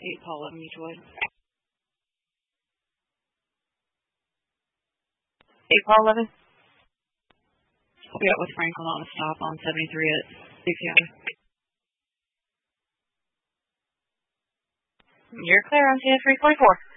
8 Paul 11 Mutual. 8 Paul 11. We got with Franklin on a stop on 73 at Louisiana. You're clear on TS 344.